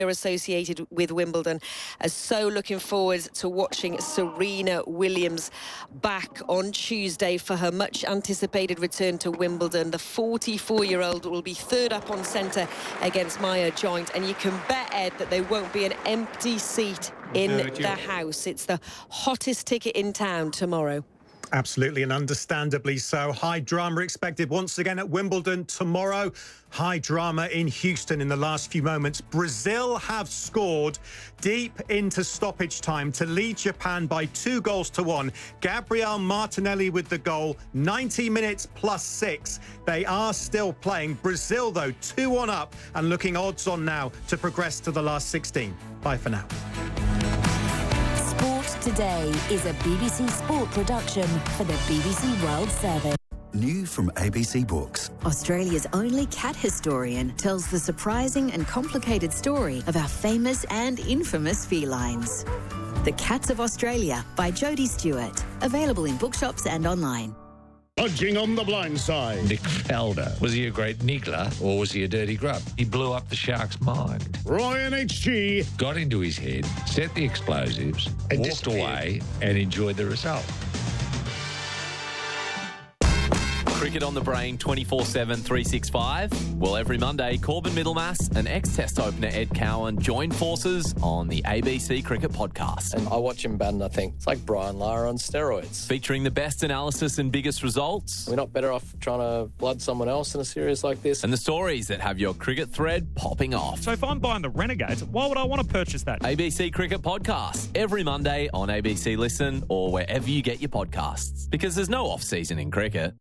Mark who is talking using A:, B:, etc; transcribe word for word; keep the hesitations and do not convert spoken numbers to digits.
A: associated with Wimbledon. Uh, so looking forward to watching Serena Williams back on Tuesday for her much anticipated return to Wimbledon. The forty-four-year-old will be third up on centre against Maya Joint, and you can bet, Ed, that there won't be an empty seat in
B: no,
A: the house. It's the hottest ticket in town tomorrow.
B: Absolutely, and understandably so. High drama expected once again at Wimbledon tomorrow. High drama in Houston in the last few moments. Brazil have scored deep into stoppage time to lead Japan by two goals to one. Gabriel Martinelli with the goal, ninety minutes plus six. They are still playing. Brazil, though, two one up and looking odds on now to progress to the last sixteen. Bye for now.
C: Today is a B B C Sport production for the B B C World Service.
D: New from A B C Books.
C: Australia's only cat historian tells the surprising and complicated story of our famous and infamous felines. The Cats of Australia by Jodie Stewart. Available in bookshops and online.
E: Hodging on the blind side.
F: Nick Faldo. Was he a great niggler or was he a dirty grub? He blew up the Shark's mind.
E: Ryan H G.
F: Got into his head, set the explosives,
E: and
F: walked away and enjoyed the result.
G: Cricket on the Brain twenty-four seven, three sixty-five. Well, every Monday, Corbin Middlemass and ex-Test opener Ed Cowan join forces on the A B C Cricket Podcast.
H: And I watch him bat and I think, it's like Brian Lara on steroids.
G: Featuring the best analysis and biggest results.
H: We're not better off trying to blood someone else in a series like this.
G: And the stories that have your cricket thread popping off.
I: So if I'm buying the Renegades, why would I want to purchase that?
G: A B C Cricket Podcast. Every Monday on A B C Listen or wherever you get your podcasts. Because there's no off-season in cricket.